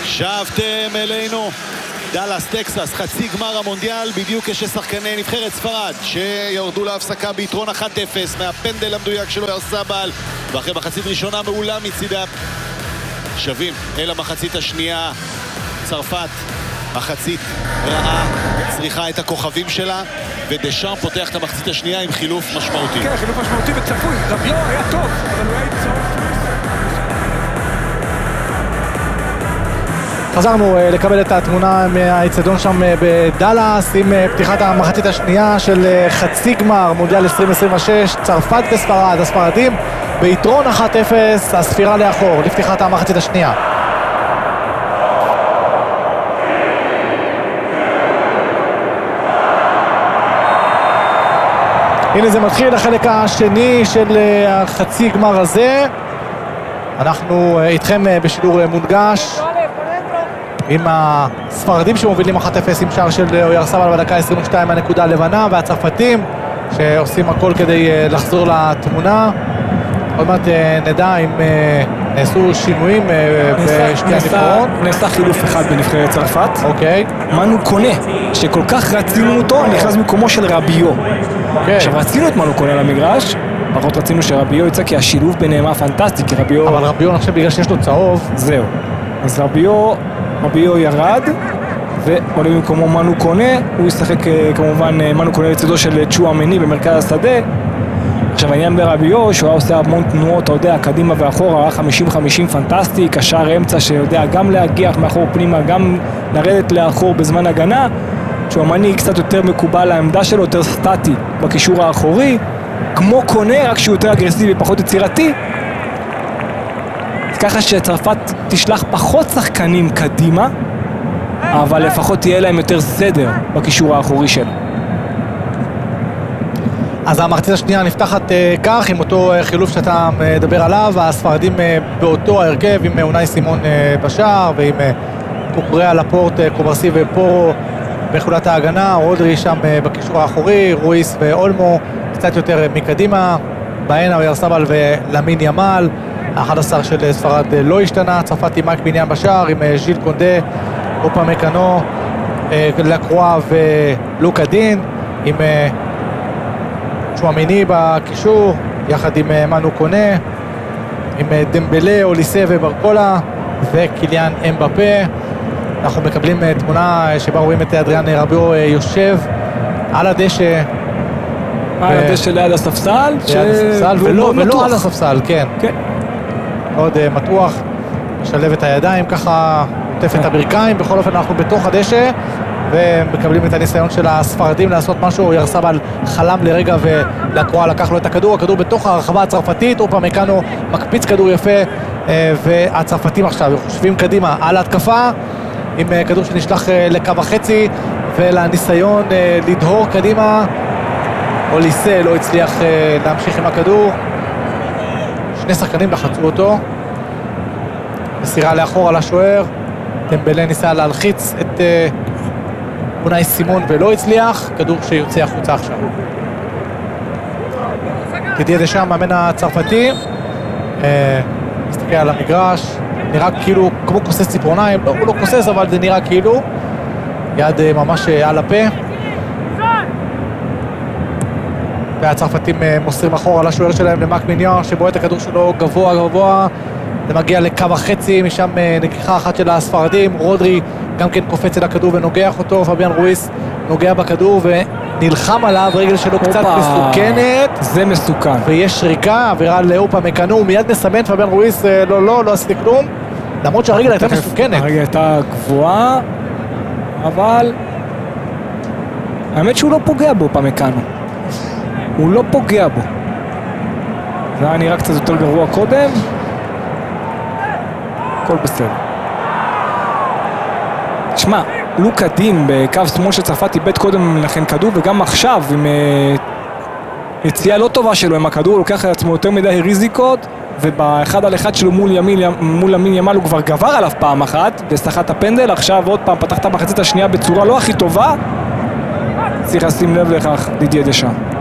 שבתם אלינו. דלס, טקסס, חצי גמר המונדיאל, בדיוק כששחקני נבחרת ספרד שירדו להפסקה ביתרון 1-0 מהפנדל המדויק שלו ירסבל, ואחרי מחצית ראשונה מעולה מצידה שווים אל המחצית השנייה. צרפת מחצית רעה, צריכה את הכוכבים שלה, ודשאם פותח את המחצית השנייה עם חילוף משמעותי. כן, חילוף משמעותי וצפוי. רביו היה טוב, אבל הוא היה צורף. חזרנו לקבל את התמונה מהאצטדיון שם בדלס עם פתיחת המחצית השנייה של חצי גמר מונדיאל 2026, צרפת וספרד. הספרדים ביתרון 1-0, הספירה לאחור לפתיחת המחצית השנייה. הנה זה מתחיל החלק השני של החצי גמר הזה. אנחנו איתכם בשידור מונגש עם הספרדים שמובילים 1-0 עם שער של ירסבל בדקה 22 מהנקודה הלבנה, והצרפתים שעושים הכל כדי לחזור לתמונה. עוד מעט נדע אם נעשו שינויים בשתי הנבחרות. נעשה חילוף אחד בנבחרת צרפת. אוקיי. מנו קונה, שכל כך רצינו אותו, נכנס במקומו של רביו. עכשיו רצינו את מנו קונה למגרש, פחות רצינו שרביו יצא כי השילוב ביניהם היה פנטסטי, כי רביו... אבל רביו אני חושב בגלל שיש לו צהוב. זהו. אז רביו ירד, ועולה במקומו מנו קונה, הוא ישחק כמובן מנו קונה לצדו של צ'ואמני במרכז השדה. עכשיו העניין ברביו, שהוא היה עושה המון תנועות, אתה יודע, קדימה ואחורה, היה 50-50 פנטסטי, קשר אמצע שיודע גם להגיח מאחור פנימה, גם לרדת לאחור בזמן הגנה. צ'ואמני קצת יותר מקובל לעמדה שלו, יותר סטטי בקישור האחורי, כמו קונה, רק שהוא יותר אגרסיבי, פחות יצירתי. ככה שצרפת תשלח פחות שחקנים קדימה, אבל לפחות תהיה להם יותר סדר בקישור האחורי שלו. אז המחצית השנייה נפתחת כך, עם אותו חילוף שאתה מדבר עליו, הספרדים באותו ההרכב, עם אונאי סימון בשער, ועם קוקוריה, לפורט, קוברסי ופורו בחולת ההגנה, רודרי שם בקישור האחורי, רויס ואולמו קצת יותר מקדימה, בהנה וירסבל ולמין ימל. 11 של ספרד לא השתנה, צרפת עם מייק בניין בשער, עם ז'יל קונדה, אופה מקנו, לקרואה ולוקה דין, עם צ'ואמני בקישור, יחד עם מנו קונה, עם דמבלה, אוליסה וברקולה וקיליאן אמבפה. אנחנו מקבלים תמונה שבה רואים את אדריאן רביו יושב על הדשא. על הדשא ליד הספסל? ולא על הספסל, כן. מאוד מתוח, משלב את הידיים, ככה עוטף את הברכיים. בכל אופן אנחנו בתוך הדשא ומקבלים את הניסיון של הספרדים לעשות משהו. ירסבל חלם לרגע ולקרואה לקח לו את הכדור, הכדור בתוך הרחבה הצרפתית, אופה מקנו מקפיץ כדור יפה, והצרפתים עכשיו חושבים קדימה על התקפה עם כדור שנשלח לקו החצי ולניסיון לדהור קדימה. אוליסה לא הצליח להמשיך עם הכדור, שני שחקנים לחצו אותו, מסירה לאחור על השוער. דמבלה ניסה להלחיץ את אונאי סימון ולא הצליח, כדור שיוצא החוצה עכשיו. דידיה דשאם, מאמן הצרפתי, מסתכל על המגרש, נראה כאילו כמו כוסס ציפורניים, לא, הוא לא כוסס אבל זה נראה כאילו, יד ממש על הפה. והצרפתים מוסרים אחורה על השוער שלהם למאק מיניאר, שבועט את הכדור שלו גבוה, זה מגיע לקו החצי, משם נגיחה אחת של הספרדים, רודרי גם כן קופץ אל הכדור ונוגח אותו, פביאן רויס נוגע בכדור ונלחם עליו, רגל שלו קצת מסוכנת. זה מסוכן. ויש שריקה, עבירה לאופה מקנו, הוא מיד מסמן, פביאן רויס לא עשיתי כלום, למרות שהרגל הייתה מסוכנת. הרגל הייתה גבוהה, אבל האמת שהוא לא פוגע באופה מקנו. הוא לא פוגע בו. זה היה נראה קצת יותר גרוע קודם. הכל בסדר. תשמע, לוקה דין בקו שמאל של צרפת איבד קודם לכן כדור, וגם עכשיו עם יציאה לא טובה שלו עם הכדור, הוא לוקח על עצמו יותר מדי ריזיקות, ובאחד על אחד שלו מול המין ימל הוא כבר גבר עליו פעם אחת וסחט הפנדל. עכשיו עוד פעם פתח את המחצית השנייה בצורה לא הכי טובה. צריך לשים לב לכך דידיה דשאם.